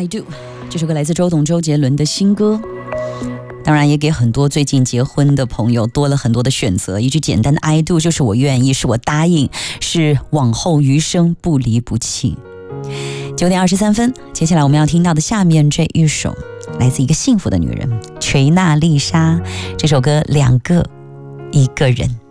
I Do， 这首歌来自周董周杰伦的新歌，当然也给很多最近结婚的朋友多了很多的选择。一句简单的 I do 就是我愿意，是我答应，是往后余生不离不弃。9点23分，接下来我们要听到的下面这一首来自一个幸福的女人，垂娜丽莎，这首歌两个一个人。